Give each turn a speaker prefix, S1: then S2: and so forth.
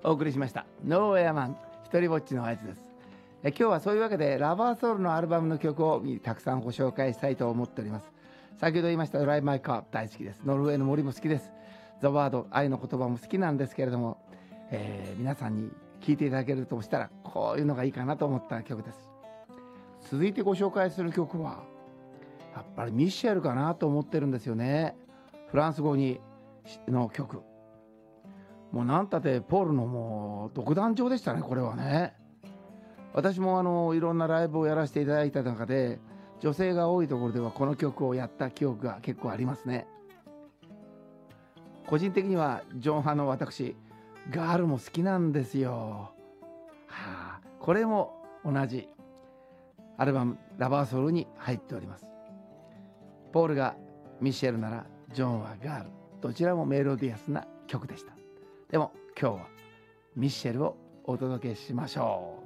S1: お送りしましたノーエアマン一人ぼっちのあいつです。今日はそういうわけでラバーソウルのアルバムの曲をたくさんご紹介したいと思っております。先ほど言いましたドライブ・マイ・カー大好きです。ノルウェーの森も好きです。ザ・ワード愛の言葉も好きなんですけれども、皆さんに聴いていただけるとしたらこういうのがいいかなと思った曲です。続いてご紹介する曲はやっぱりミシェルかなと思ってるんですよね。フランス語の曲、もうなんたってポールのもう独壇場でしたね。これはね、私もいろんなライブをやらせていただいた中で女性が多いところではこの曲をやった記憶が結構ありますね。個人的にはジョン派の私ガールも好きなんですよ。これも同じアルバムラバーソウルに入っております。ポールがミシェルならジョンはガール、どちらもメロディアスな曲でした。でも今日はミシェルをお届けしましょう。